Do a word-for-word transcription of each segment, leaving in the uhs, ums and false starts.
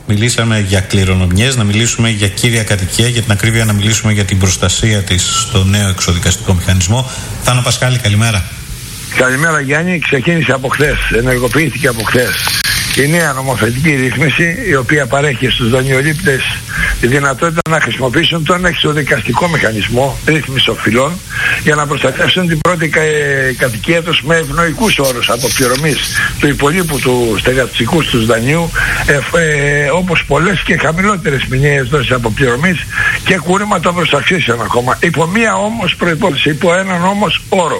Μιλήσαμε για κληρονομιές, να μιλήσουμε για κύρια κατοικία, για την ακρίβεια να μιλήσουμε για την προστασία της στο νέο εξοδικαστικό μηχανισμό. Θάνο Πασχάλη, καλημέρα. Καλημέρα Γιάννη, ξεκίνησε από χθες, ενεργοποιήθηκε από χθες η νέα νομοθετική ρύθμιση, η οποία παρέχει στους δανειολήπτες τη δυνατότητα να χρησιμοποιήσουν τον εξοδικαστικό μηχανισμό ρύθμιση οφειλών για να προστατεύσουν την πρώτη κα, ε, κατοικία τους με ευνοϊκούς όρους αποπληρωμής του υπολείπου του στεγαστικού τους δανείου, ε, ε, όπως πολλές και χαμηλότερες μηνιαίες δόσεις αποπληρωμής και κούρεμα των προσταξίσεων ακόμα. Υπό μία όμως προϋπόθεση, υπό έναν όμως όρο.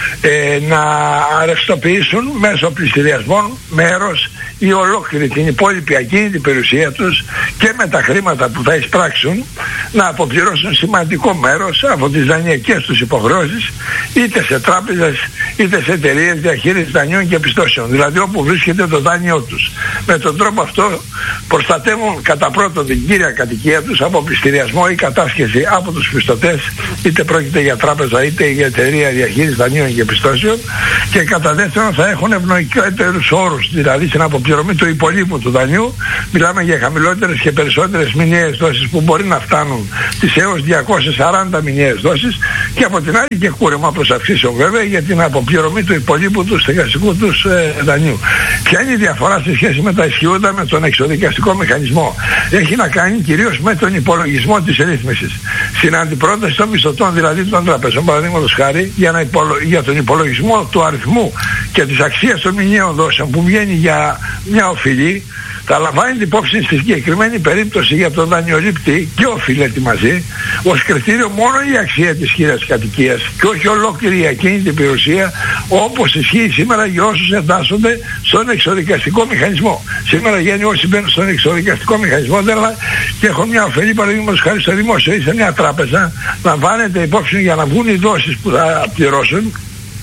Ε, να ρευστοποιήσουν μέσω πληστηριασμών μέρος ή ολόκληρη την υπόλοιπη ακίνητη περιουσία τους και με τα χρήματα που θα εισπράξουν να αποπληρώσουν σημαντικό μέρος από τις δανειακές τους υποχρεώσεις, είτε σε τράπεζες είτε σε εταιρείες διαχείρισης δανείων και πιστώσεων, δηλαδή όπου βρίσκεται το δάνειό τους. Με τον τρόπο αυτό προστατεύουν κατά πρώτον την κύρια κατοικία τους από πληστηριασμό ή κατάσχεση από τους πιστωτές, είτε πρόκειται για τράπεζα είτε για εταιρεία διαχείρισης δανείων και πιστώσεων, και κατά δεύτερον θα έχουν ευνοϊκότερους όρους, δηλαδή στην αποπληρωμή του υπολείπου του δανείου. Μιλάμε για χαμηλότερες και περισσότερες μηνιαίες δόσεις που μπορεί να φτάνουν τις έως διακόσιες σαράντα μηνιαίες δόσεις, και από την άλλη και κούρεμα προς αυξήσεων βέβαια για την αποπληρωμή του υπολείπου του στεγαστικού τους ε, δανείου. Ποια είναι η διαφορά σε σχέση με τα ισχύοντα με τον εξοδικαστικό μηχανισμό? Έχει να κάνει κυρίως με τον υπολογισμό της ρύθμισης. Στην αντιπρόταση των μισθωτών, δηλαδή των τραπεζών, παραδείγματος χάρη, για, να υπολο... για τον υπολογισμό του αριθμού και της αξίας των μηνιαίων δόσεων που βγαίνει για μια οφειλή, θα λαμβάνει την υπόψη στη συγκεκριμένη περίπτωση για τον δανειολήπτη και οφειλέτη μαζί ως κριτήριο μόνο η αξία της κύριας κατοικίας και όχι ολόκληρη η ακίνητη περιουσία, όπως ισχύει σήμερα για όσους εντάσσονται στον εξοδικαστικό μηχανισμό. Σήμερα γίνει όσοι μπαίνουν στον εξοδικαστικό μηχανισμό και έχουν μια ωφελή, παραδείγματος χάρη στο δημόσιο ή σε μια τράπεζα, λαμβάνεται υπόψη για να βγουν οι δόσεις που θα πληρώσουν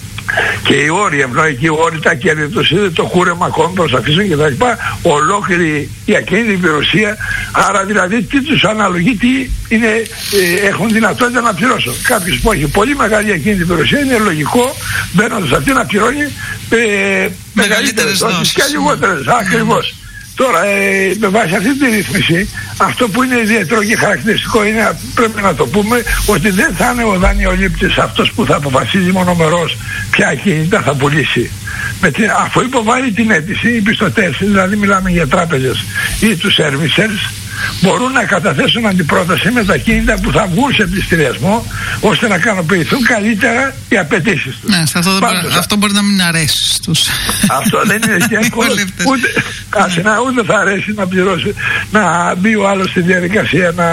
και οι όροι, ευνοϊκοί όροι, τα κέρδη τους, το κούρεμα ακόμη προς αφήσεων κτλ. Ολόκληρη η ακίνητη περιουσία. Άρα δηλαδή τι τους αναλογεί, τι είναι, ε, έχουν δυνατότητα να πληρώσουν. Κάποιος που έχει πολύ μεγάλη ακίνητη περιουσία είναι λογικό μπαίνοντας αυτή να πληρώνει ε, μεγαλύτερες δόσεις και λιγότερες. Mm. Ακριβώς. Τώρα, ε, με βάση αυτή τη ρύθμιση, αυτό που είναι ιδιαίτερο και χαρακτηριστικό είναι, πρέπει να το πούμε, ότι δεν θα είναι ο δανειολήπτης αυτός που θα αποφασίζει μονομερός ποια ακίνητα θα πουλήσει. Με την, αφού υποβάλει την αίτηση, οι πιστωτές, δηλαδή μιλάμε για τράπεζες ή τους servicers, μπορούν να καταθέσουν αντιπρόταση με τα ακίνητα που θα βγουν σε πληστηριασμό, ώστε να ικανοποιηθούν καλύτερα οι απαιτήσεις τους. Ναι, αυτό, Πάντως, αυτό μπορεί να μην αρέσει στους... Αυτό δεν είναι και εύκολο. Ούτε, άσε, να, ούτε θα αρέσει να πληρώσει, να μπει ο άλλος στη διαδικασία να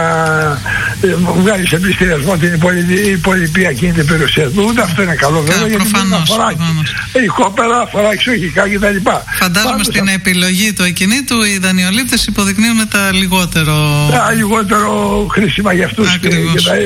ε, βγάλει σε πληστηριασμό την υπόλοιπη ακίνητη περιουσία του. Ούτε αυτό είναι καλό βέβαια, γιατί προφανώς, αφορά οικόπεδα, αφορά εξοχικά κτλ. Φαντάζομαι Πάντως, στην επιλογή του ακινήτου οι δανειολήπτες υποδεικνύουν τα λιγότερα Τα λιγότερο χρήσιμα για αυτούς και, και, τα,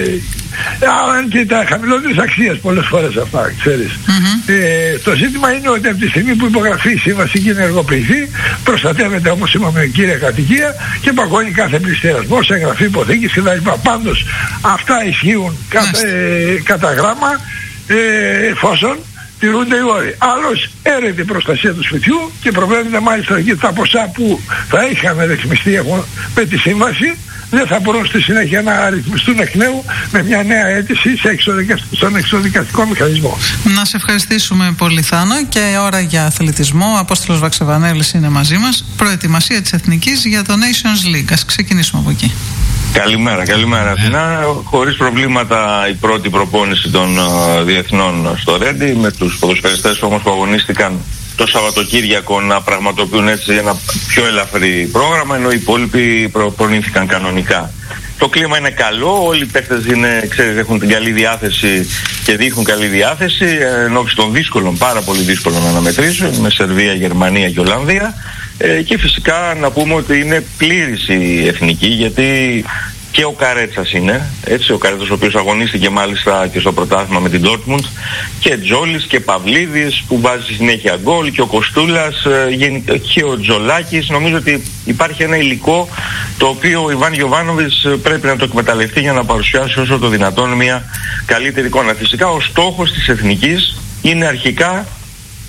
ε, και τα χαμηλότερες αξίες πολλές φορές αυτά, ξέρεις. Mm-hmm. Ε, το ζήτημα είναι ότι από τη στιγμή που υπογραφεί η σύμβαση και ενεργοποιηθεί, προστατεύεται, όπως είπαμε, η κύρια κατοικία και παγώνει κάθε πληστηριασμό σε εγγραφή υποθήκης κτλ. Πάντως αυτά ισχύουν κατά, ε, κατά γράμμα, ε, εφόσον τηρούνται οι όροι. Άλλος έρεται η προστασία του σπιτιού και προβλέπεται μάλιστα και τα ποσά που θα είχαν ρυθμιστεί με τη σύμβαση δεν θα μπορούν στη συνέχεια να ρυθμιστούν εκ νέου με μια νέα αίτηση σε εξοδικαστικό, στον εξοδικαστικό μηχανισμό. Να σε ευχαριστήσουμε πολύ, Θάνο, και ώρα για αθλητισμό. Ο Απόστολος Βαξεβανέλης είναι μαζί μας. Προετοιμασία της Εθνικής για το Nations League. Ας ξεκινήσουμε από εκεί. Καλημέρα, καλημέρα Αθηνά. Χωρίς προβλήματα η πρώτη προπόνηση των uh, διεθνών στο Ρέντι, με τους ποδοσφαιριστές όμως που αγωνίστηκαν το Σαββατοκύριακο να πραγματοποιούν έτσι ένα πιο ελαφρύ πρόγραμμα, ενώ οι υπόλοιποι προπονήθηκαν κανονικά. Το κλίμα είναι καλό, όλοι οι παίκτες είναι, ξέρεις, έχουν την καλή διάθεση και δείχνουν καλή διάθεση ενώπιση των δύσκολων, πάρα πολύ δύσκολων αναμετρήσεων με Σερβία, Γερμανία και Ολλανδία. Ε, και φυσικά να πούμε ότι είναι πλήρης η εθνική, γιατί και ο Καρέτσας είναι, έτσι, ο Καρέτσας ο οποίος αγωνίστηκε μάλιστα και στο πρωτάθλημα με την Dortmund, και Τζόλης και Παυλίδης που βάζει συνέχεια γκολ, και ο Κοστούλας και ο Τζολάκης. Νομίζω ότι υπάρχει ένα υλικό το οποίο ο Ιβάν Γιοβάνοβιτς πρέπει να το εκμεταλλευτεί για να παρουσιάσει όσο το δυνατόν μια καλύτερη εικόνα. Φυσικά ο στόχος της εθνικής είναι αρχικά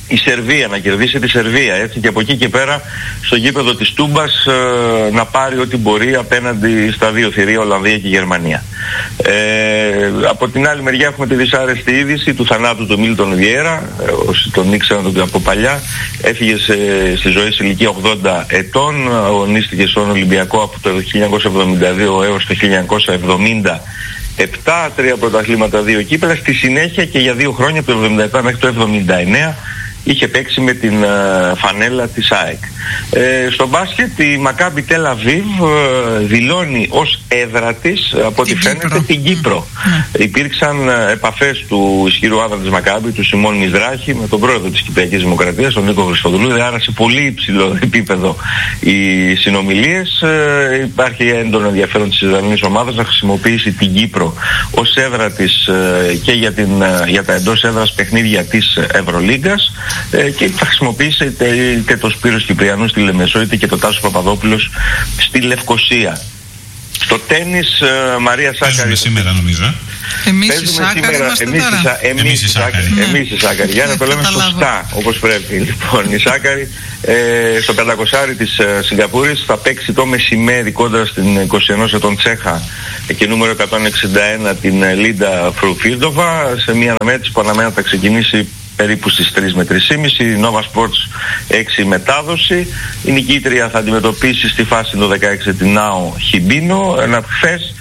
η Σερβία, να κερδίσει τη Σερβία, έτσι, και από εκεί και πέρα στο γήπεδο της Τούμπας ε, να πάρει ό,τι μπορεί απέναντι στα δύο θηρία, Ολλανδία και Γερμανία. Ε, από την άλλη μεριά έχουμε τη δυσάρεστη είδηση του θανάτου του Μίλτον Βιέρα, ε, όσοι τον ήξεραν τον από παλιά. Έφυγε σε, στη ζωή σε ηλικία ογδόντα ετών, αγωνίστηκε στον Ολυμπιακό από το χίλια εννιακόσια εβδομήντα δύο έως το χίλια εννιακόσια εβδομήντα επτά, τρία πρωταθλήματα, δύο κύπελα. Στη συνέχεια και για δύο χρόνια, από το εβδομήντα επτά μέχρι το εβδομήντα εννέα, είχε παίξει με την uh, φανέλα της ΑΕΚ. Ε, στο μπάσκετ η Μακάμπι Τελ Αβίβ uh, δηλώνει ως έδρα της, από ό,τι φαίνεται, Κύπρο. την Κύπρο. Mm. Υπήρξαν uh, επαφές του ισχυρού άδρα της Μακάμπι, του Σιμών Μιζράχη, με τον πρόεδρο της Κυπριακής Δημοκρατίας, τον Νίκο Χριστοδουλίδη, άρα σε πολύ υψηλό επίπεδο οι συνομιλίες. Uh, υπάρχει έντονο ενδιαφέρον της Ισραηλινής ομάδας να χρησιμοποιήσει την Κύπρο ως έδρα της uh, και για, την, uh, για τα εντός έδρας παιχνίδια της Ευρωλίγκας. Ε, και θα χρησιμοποιήσει είτε, είτε το Σπύρος Κυπριανού στη Λεμεσό, είτε και το Τάσο Παπαδόπουλος στη Λευκοσία. Στο τένις, ε, Μαρία Σάκαρη. Παίζουμε σήμερα, νομίζω. Εμείς οι Σάκαροι είμαστε εμείς, τώρα. Εμείς οι Σάκαροι. Ναι. Εμείς οι Σάκαροι. Για να το λέμε σωστά, όπως πρέπει. Λοιπόν, οι Σάκαροι ε, στο πεντακόσια της ε, Σιγκαπούρης θα παίξει το μεσημέρι κόντρα στην είκοσι ένα ετών Τσέχα και νούμερο εκατόν εξήντα ένα την ε, Λίντα Φρουφίρντοβα, σε μια αναμέτρηση που αναμένεται θα ξεκινήσει περίπου στις τρεις με τρεις και μισή, η Nova Sports έξι μετάδοση. Η νικήτρια θα αντιμετωπίσει στη φάση το δεκαέξι την Νάο Χιμπίνο. Ένα χθες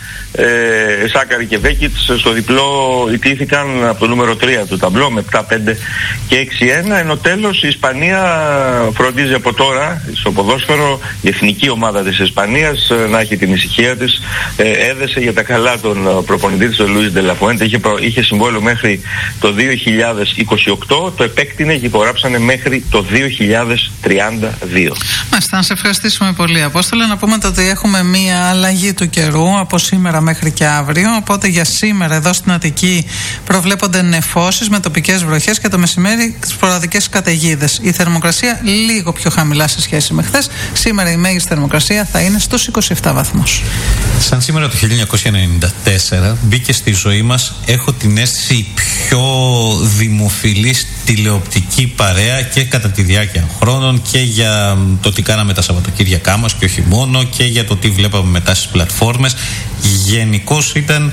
ε, Σάκαρη και Βέκιτς στο διπλό ιτήθηκαν από το νούμερο τρία του ταμπλό με επτά πέντε και έξι ένα, ενώ τέλος η Ισπανία φροντίζει από τώρα στο ποδόσφαιρο, η εθνική ομάδα της Ισπανίας, να έχει την ησυχία της. ε, έδεσε για τα καλά τον προπονητή της, τον Λουίς Ντελαφουέντε. Είχε, είχε συμβόλαιο μέχρι το δύο χιλιάδες είκοσι οκτώ, το επέκτηνε και υπογράψανε μέχρι το δύο χιλιάδες τριάντα δύο. Μάλιστα, να σε ευχαριστήσουμε πολύ, Απόστολε. Να πούμε ότι έχουμε μία αλλαγή του καιρού από σήμερα μέχρι και αύριο. Οπότε για σήμερα εδώ στην Αττική προβλέπονται νεφώσεις με τοπικές βροχές και το μεσημέρι σποραδικές καταιγίδες. Η θερμοκρασία λίγο πιο χαμηλά σε σχέση με χθες. Σήμερα η μέγιστη θερμοκρασία θα είναι στους είκοσι επτά βαθμούς. Σαν σήμερα το χίλια εννιακόσια ενενήντα τέσσερα μπήκε στη ζωή μας, έχω την αίσθηση, η πιο δημοφιλής τηλεοπτική παρέα και κατά τη διάρκεια χρόνων, και για το τι κάναμε τα Σαββατοκύριακά μας και όχι μόνο, και για το τι βλέπαμε μετά στις πλατφόρμες. Γενικώς ήταν,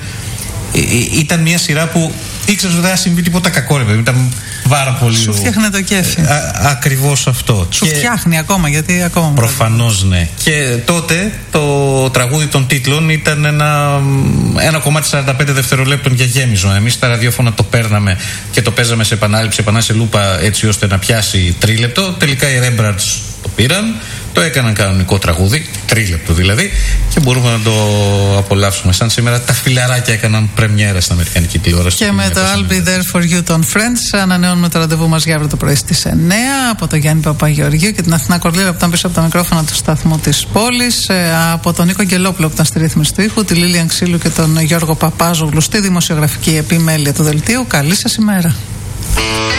ήταν μια σειρά που ήξερες ότι δεν θα συμβεί τίποτα κακό, ρε παιδί. Ήταν πάρα πολύ. Σου φτιάχνε το κέφι. Α, ακριβώς αυτό. Σου και φτιάχνει ακόμα, γιατί ακόμα. Προφανώς ναι. Και τότε το τραγούδι των τίτλων ήταν ένα, ένα κομμάτι σαράντα πέντε δευτερολέπτων για γέμιζο. Εμείς τα ραδιόφωνα το παίρναμε και το παίζαμε σε επανάληψη, επανάληψη σε λούπα, έτσι ώστε να πιάσει τρίλεπτο. Τελικά οι Rembrandts το πήραν, το έκαναν κανονικό τραγούδι, τρίλεπτο δηλαδή, και μπορούμε να το απολαύσουμε. Σαν σήμερα τα φιλαράκια έκαναν πρεμιέρα στην αμερικανική τηλεόραση. Και με το I'll be there for you των Friends ανανεώνουμε το ραντεβού μας για αύριο το πρωί στις εννέα από τον Γιάννη Παπαγεωργίου και την Αθηνά Κορλίδα που ήταν πίσω από τα μικρόφωνα του σταθμού της πόλης, από τον Νίκο Γκελόπουλο που ήταν στη ρύθμιση του ήχου, τη Λίλιαν Ξύλου και τον Γιώργο Παπάζογλου στη δημοσιογραφική επιμέλεια του δελτίου. Καλή σας ημέρα.